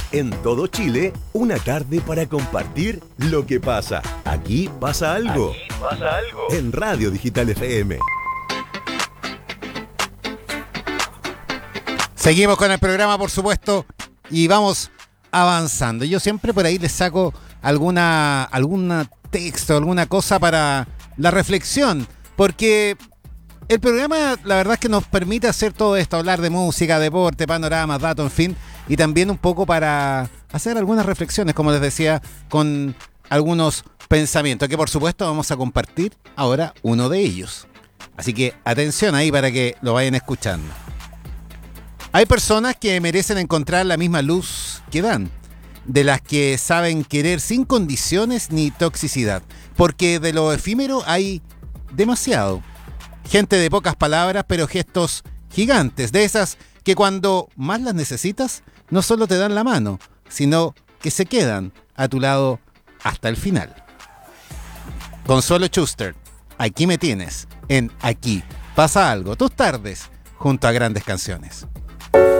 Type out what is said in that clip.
En todo Chile, una tarde para compartir lo que pasa. Aquí pasa algo. Aquí pasa algo. En Radio Digital FM. Seguimos con el programa, por supuesto, y vamos avanzando. Yo siempre por ahí les saco algún texto, alguna cosa para la reflexión, porque el programa, la verdad es que nos permite hacer todo esto, hablar de música, deporte, panoramas, datos, en fin, y también un poco para hacer algunas reflexiones, como les decía, con algunos pensamientos, que por supuesto vamos a compartir ahora uno de ellos. Así que atención ahí para que lo vayan escuchando. Hay personas que merecen encontrar la misma luz que dan, de las que saben querer sin condiciones ni toxicidad, porque de lo efímero hay demasiado. Gente de pocas palabras, pero gestos gigantes, de esas que cuando más las necesitas, no solo te dan la mano, sino que se quedan a tu lado hasta el final. Consuelo Schuster, aquí me tienes, en Aquí Pasa Algo, tus tardes junto a grandes canciones.